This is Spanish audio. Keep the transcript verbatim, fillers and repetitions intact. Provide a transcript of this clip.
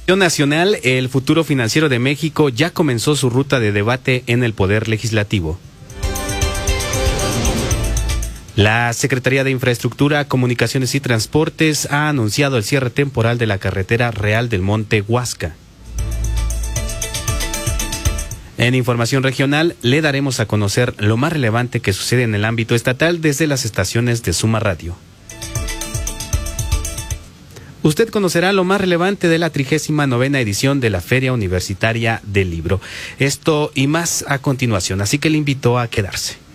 Nacional, el futuro financiero de México ya comenzó su ruta de debate en el Poder Legislativo. La Secretaría de Infraestructura, Comunicaciones y Transportes ha anunciado el cierre temporal de la carretera Real del Monte Huasca. En información regional, le daremos a conocer lo más relevante que sucede en el ámbito estatal desde las estaciones de Suma Radio. Usted conocerá lo más relevante de la trigésima novena edición de la Feria Universitaria del Libro. Esto y más a continuación, así que le invito a quedarse.